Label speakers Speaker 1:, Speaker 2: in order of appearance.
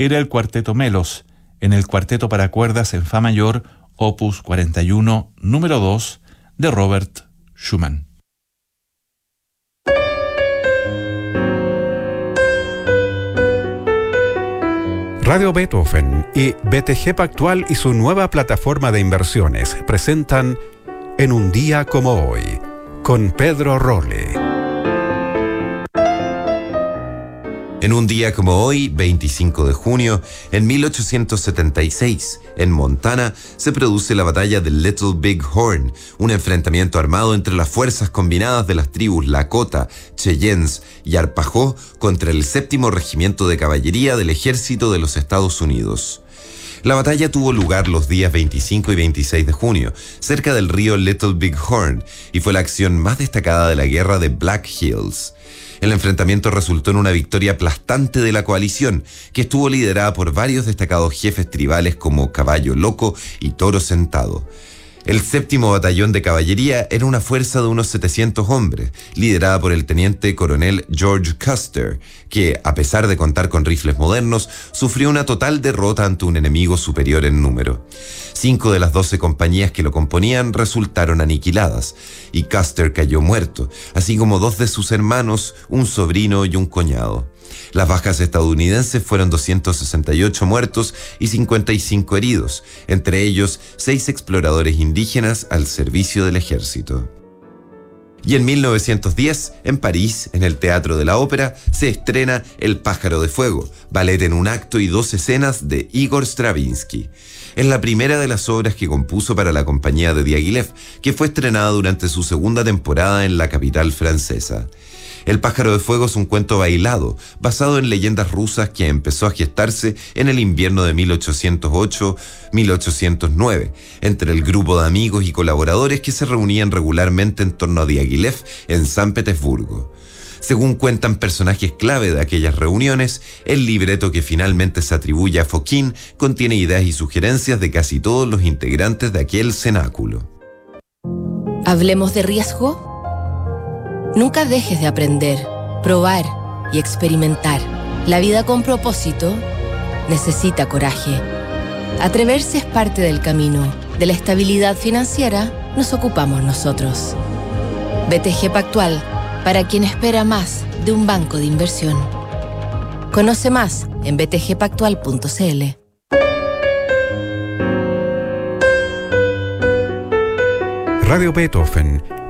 Speaker 1: era el cuarteto Melos, en el cuarteto para cuerdas en fa mayor, opus 41, número 2, de Robert Schumann.
Speaker 2: Radio Beethoven y BTG Pactual y su nueva plataforma de inversiones presentan En un día como hoy, con Pedro Rolle.
Speaker 3: En un día como hoy, 25 de junio, en 1876, en Montana, se produce la batalla de Little Big Horn, un enfrentamiento armado entre las fuerzas combinadas de las tribus Lakota, Cheyennes y Arpajó contra el 7º Regimiento de Caballería del Ejército de los Estados Unidos. La batalla tuvo lugar los días 25 y 26 de junio, cerca del río Little Big Horn, y fue la acción más destacada de la guerra de Black Hills. El enfrentamiento resultó en una victoria aplastante de la coalición, que estuvo liderada por varios destacados jefes tribales como Caballo Loco y Toro Sentado. El 7º Batallón de Caballería era una fuerza de unos 700 hombres, liderada por el teniente coronel George Custer, que, a pesar de contar con rifles modernos, sufrió una total derrota ante un enemigo superior en número. 5 de las 12 compañías que lo componían resultaron aniquiladas, y Custer cayó muerto, así como 2 de sus hermanos, un sobrino y un cuñado. Las bajas estadounidenses fueron 268 muertos y 55 heridos, entre ellos 6 exploradores indígenas al servicio del ejército. Y en 1910, en París, en el Teatro de la Ópera, se estrena El pájaro de fuego, ballet en un acto y 2 escenas de Igor Stravinsky. Es la primera de las obras que compuso para la compañía de Diaghilev, que fue estrenada durante su segunda temporada en la capital francesa. El pájaro de fuego es un cuento bailado, basado en leyendas rusas que empezó a gestarse en el invierno de 1808-1809, entre el grupo de amigos y colaboradores que se reunían regularmente en torno a Diaghilev en San Petersburgo. Según cuentan personajes clave de aquellas reuniones, el libreto que finalmente se atribuye a Fokine contiene ideas y sugerencias de casi todos los integrantes de aquel cenáculo.
Speaker 4: ¿Hablemos de riesgo? Nunca dejes de aprender, probar y experimentar. La vida con propósito necesita coraje. Atreverse es parte del camino. De la estabilidad financiera nos ocupamos nosotros. BTG Pactual, para quien espera más de un banco de inversión. Conoce más en btgpactual.cl.
Speaker 2: Radio Beethoven